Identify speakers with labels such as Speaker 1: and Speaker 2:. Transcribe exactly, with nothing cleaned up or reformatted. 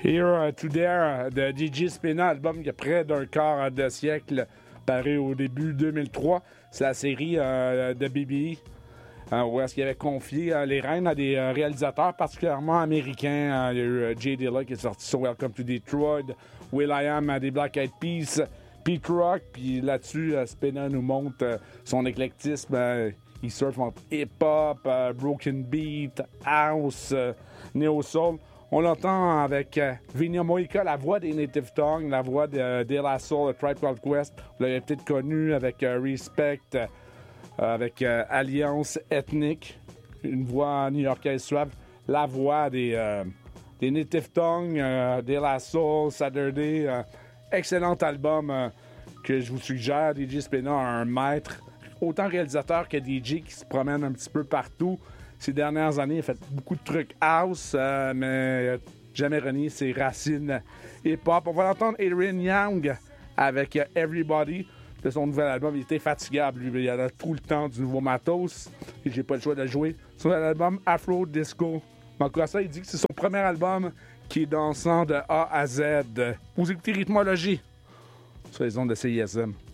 Speaker 1: Here to There de D J Spinna, album qui a près d'un quart de siècle, paru au début deux mille trois. C'est la série euh, de B B E, euh, où est-ce qu'il avait confié euh, les rênes à des euh, réalisateurs particulièrement américains. Euh, il y a eu euh, Jay Dilla qui est sorti sur Welcome to Detroit, will.i.am à des Black Eyed Peas, Pete Rock, puis là-dessus, euh, Spinna nous montre euh, son éclectisme. Euh, il surfe entre hip-hop, euh, broken beat, house, euh, neo-soul. On l'entend avec euh, Vinia Moika, la voix des Native Tongues, la voix de, de La Soul, de Tribe Called Quest. Vous l'avez peut-être connu avec euh, Respect, euh, avec euh, Alliance Ethnique, une voix new-yorkaise suave. La voix des, euh, des Native Tongues, euh, de La Soul, Saturday. Euh, excellent album euh, que je vous suggère. D J Spinna, un maître, autant réalisateur que D J qui se promène un petit peu partout. Ces dernières années, il a fait beaucoup de trucs house, euh, mais jamais renié ses racines hip-hop. On va l'entendre Adrian Young avec uh, Everybody de son nouvel album. Il était fatigable, lui. Il a tout le temps du nouveau matos et j'ai pas le choix de jouer. Son album Afro Disco. Donc, ça, il dit que c'est son premier album qui est dansant de A à Z. Vous écoutez Rythmologie sur les ondes de C I S M.